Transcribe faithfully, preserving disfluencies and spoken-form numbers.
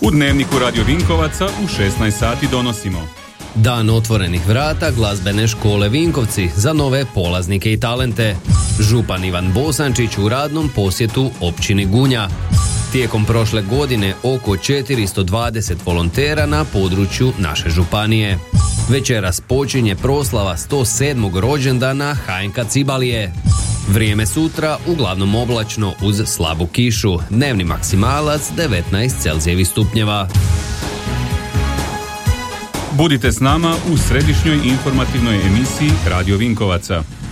U Dnevniku Radio Vinkovaca u šesnaest sati donosimo Dan otvorenih vrata glazbene škole Vinkovci za nove polaznike i talente. Župan Ivan Bosančić u radnom posjetu općini Gunja. Tijekom prošle godine oko četiristo dvadeset volontera na području naše županije. Večeras počinje proslava sto sedmog rođendana Hajnka Cibalije. Vrijeme sutra uglavnom oblačno uz slabu kišu. Dnevni maksimalac devetnaest Celzijevih stupnjeva. Budite s nama u središnjoj informativnoj emisiji Radio Vinkovaca.